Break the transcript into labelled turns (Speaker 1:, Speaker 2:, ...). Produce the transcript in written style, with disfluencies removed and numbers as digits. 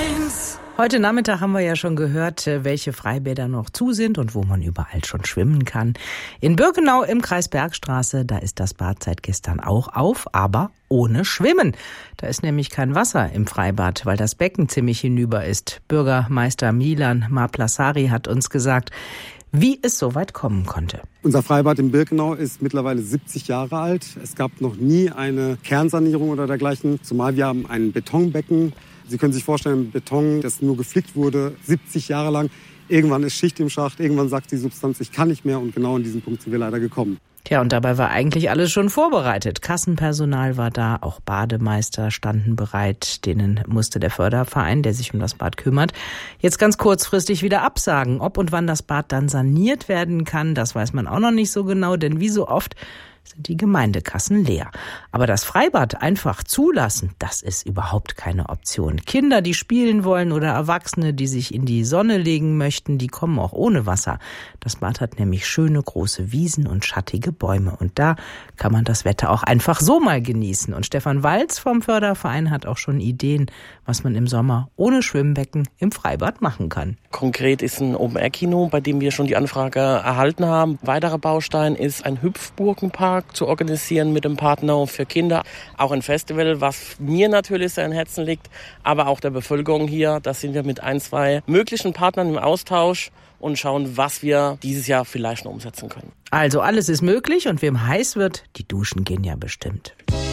Speaker 1: Heute Nachmittag haben wir ja schon gehört, welche Freibäder noch zu sind und wo man überall schon schwimmen kann. In Birkenau im Kreis Bergstraße, da ist das Bad seit gestern auch auf, aber ohne Schwimmen. Da ist nämlich kein Wasser im Freibad, weil das Becken ziemlich hinüber ist. Bürgermeister Milan Maplasari hat uns gesagt, wie es so weit kommen konnte.
Speaker 2: Unser Freibad in Birkenau ist mittlerweile 70 Jahre alt. Es gab noch nie eine Kernsanierung oder dergleichen, zumal wir haben ein Betonbecken. Sie können sich vorstellen, Beton, das nur geflickt wurde, 70 Jahre lang. Irgendwann ist Schicht im Schacht, irgendwann sagt die Substanz, ich kann nicht mehr. Und genau an diesen Punkt sind wir leider gekommen.
Speaker 1: Tja, und dabei war eigentlich alles schon vorbereitet. Kassenpersonal war da, auch Bademeister standen bereit. Denen musste der Förderverein, der sich um das Bad kümmert, jetzt ganz kurzfristig wieder absagen. Ob und wann das Bad dann saniert werden kann, das weiß man auch noch nicht so genau, denn wie so oft sind die Gemeindekassen leer. Aber das Freibad einfach zulassen, das ist überhaupt keine Option. Kinder, die spielen wollen oder Erwachsene, die sich in die Sonne legen möchten, die kommen auch ohne Wasser. Das Bad hat nämlich schöne große Wiesen und schattige Bäume. Und da kann man das Wetter auch einfach so mal genießen. Und Stefan Walz vom Förderverein hat auch schon Ideen, was man im Sommer ohne Schwimmbecken im Freibad machen kann.
Speaker 3: Konkret ist ein Open-Air-Kino, bei dem wir schon die Anfrage erhalten haben. Weiterer Baustein ist ein Hüpfburgenpark zu organisieren mit dem Partner für Kinder. Auch ein Festival, was mir natürlich sehr am Herzen liegt, aber auch der Bevölkerung hier. Da sind wir mit 1-2 möglichen Partnern im Austausch und schauen, was wir dieses Jahr vielleicht noch umsetzen können.
Speaker 1: Also alles ist möglich und wem heiß wird, die Duschen gehen ja bestimmt.